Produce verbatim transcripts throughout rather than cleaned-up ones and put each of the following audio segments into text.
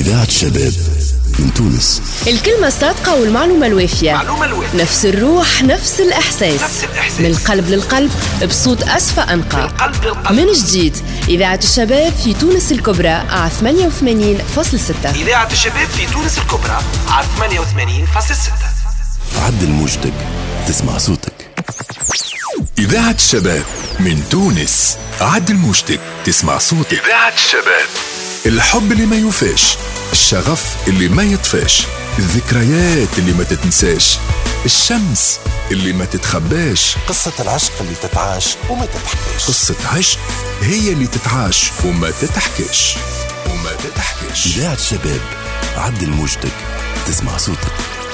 إذاعة شباب من تونس. الكلمة الصادقة والمعلومة الوافية. معلومة الوافية. نفس الروح، نفس الإحساس. نفس الإحساس. من القلب للقلب، بصوت أصفى أنقى. من القلب للقلب. من جديد إذاعة الشباب في تونس الكبرى على ثمانية وثمانين فاصلة ستة. إذاعة الشباب في تونس الكبرى على ثمانية وثمانين فاصلة ستة. عدل موجتك تسمع صوتك. إذاعة الشباب من تونس. عدل موجتك تسمع صوتك. إذاعة الشباب. الحب اللي ما يوفاش، الشغف اللي ما يطفاش، الذكريات اللي ما تتنساش، الشمس اللي ما تتخباش، قصة العشق اللي تتعاش وما تتحكيش. قصة عشق هي اللي تتعاش وما تتحكيش وما تتحكيش. إذاعة الشباب، عدل موجتك تسمع صوتك.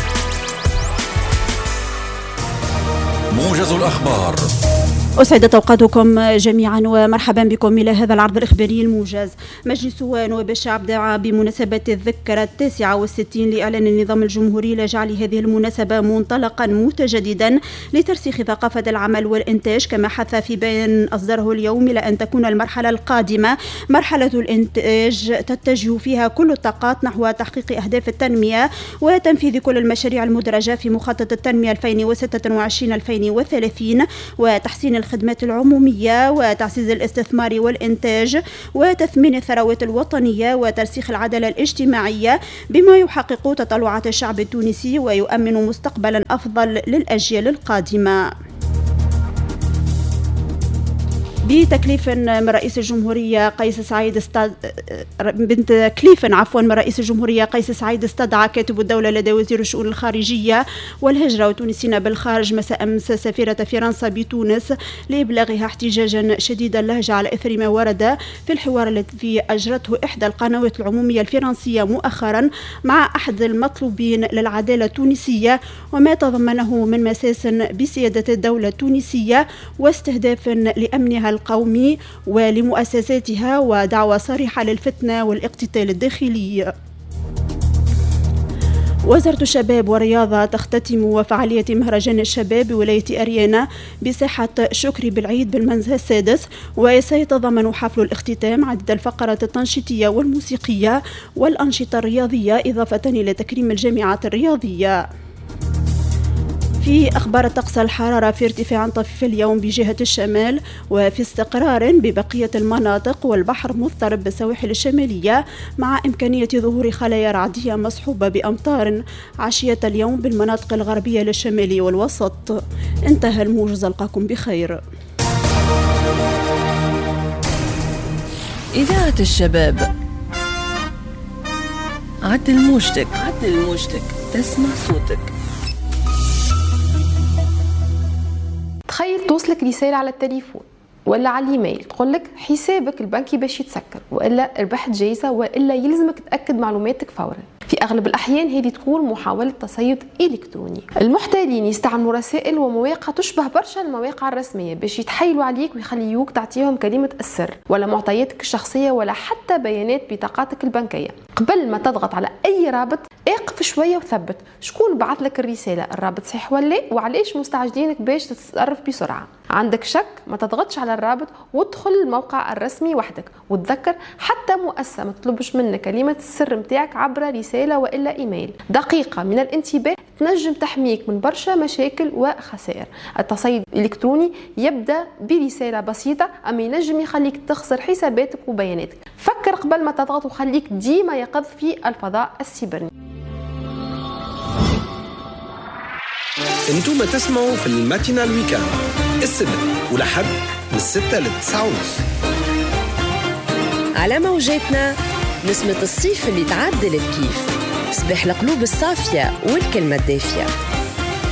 موجز الأخبار. أسعدت أوقاتكم جميعا ومرحبا بكم إلى هذا العرض الإخباري الموجز. مجلس نواب الشعب دعا بمناسبة الذكرى التاسعة والستين لإعلان النظام الجمهوري لجعل هذه المناسبة منطلقا متجددا لترسيخ ثقافة العمل والإنتاج، كما حث في بيان أصدره اليوم إلى أن تكون المرحلة القادمة مرحلة الإنتاج تتجه فيها كل الطاقات نحو تحقيق أهداف التنمية وتنفيذ كل المشاريع المدرجة في مخطط التنمية ألفين وستة وعشرين ألفين وثلاثين وتحسين الخدمات العمومية وتعزيز الاستثمار والإنتاج وتثمين الثروات الوطنية وترسيخ العدالة الاجتماعية بما يحقق تطلعات الشعب التونسي ويؤمن مستقبلا أفضل للأجيال القادمة. بتكليف من رئيس الجمهورية قيس سعيد استد... بتكليف عفوا من رئيس الجمهورية قيس سعيد استدعى كاتب الدولة لدى وزير الشؤون الخارجية والهجرة والتونسيين بالخارج مساء أمس سفيرة فرنسا بتونس لإبلاغها احتجاجا شديد اللهجة على إثر ما ورد في الحوار الذي أجرته إحدى القنوات العمومية الفرنسية مؤخرا مع أحد المطلوبين للعدالة التونسية وما تضمنه من مساس بسيادة الدولة التونسية واستهداف لأمنها القومي ولمؤسساتها ودعوة صريحة للفتنة والاقتتال الداخلي. وزارة الشباب والرياضة تختتم فعالية مهرجان الشباب بولاية أريانا بساحة شكري بالعيد بالمنزه السادس، وسيتضمن حفل الاختتام عدد الفقرات التنشيطية والموسيقية والأنشطة الرياضية إضافة إلى تكريم الجامعات الرياضية. في أخبار الطقس، الحرارة في ارتفاع طفيف اليوم بجهة الشمال وفي استقرار ببقية المناطق، والبحر مضطرب بالسواحل الشمالية مع إمكانية ظهور خلايا رعدية مصحوبة بأمطار عشية اليوم بالمناطق الغربية للشمال والوسط. انتهى الموجز، ألقاكم بخير. إذاعة الشباب، عدل موجتك عدل موجتك تسمع صوتك. تخيل توصلك رسالة على التليفون ولا على الايميل تقولك حسابك البنكي باش يتسكر وإلا ربحت جايزة وإلا يلزمك تأكد معلوماتك فورا. في أغلب الأحيان هذه تكون محاولة تصيد إلكتروني. المحتالين يستعملوا رسائل ومواقع تشبه برشا المواقع الرسمية باش يتحايلوا عليك ويخليوك تعطيهم كلمة السر ولا معطياتك الشخصية ولا حتى بيانات بطاقاتك البنكية. قبل ما تضغط على أي رابط اقف شوية وثبت شكون بعث لك الرسالة، الرابط صحيح ولا وعليش مستعجلينك باش تتصرف بسرعة. عندك شك ما تضغطش على الرابط وادخل الموقع الرسمي وحدك، وتذكر حتى مؤسسة ما تطلبش منك كلمة السر متاعك عبر رسالة وإلا إيميل. دقيقة من الانتباه تنجم تحميك من برشا مشاكل وخسائر. التصيد الإلكتروني يبدأ برسالة بسيطة أما ينجم يخليك تخسر حساباتك وبياناتك. فكر قبل ما تضغط وخليك ديما يقظ في الفضاء السيبرني. انتم تسمعوا في الماتينال ويكاند السبت ولحد من الستة للتسعة ونص على موجاتنا. نسمة الصيف اللي تعدل الكيف، صباح القلوب الصافية والكلمة الدافية.